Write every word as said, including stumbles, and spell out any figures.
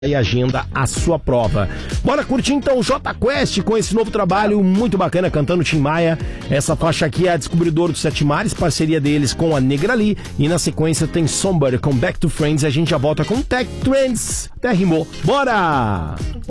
e agenda a sua prova. Bora curtir então o Jota Quest com esse novo trabalho muito bacana, cantando Tim Maia. Essa faixa aqui é a Descobridor dos Sete Mares, parceria deles com a Negra Lee. E na sequência tem Somebody com Back to Friends. E a gente já volta com Tech Trends. Até rimou. Bora!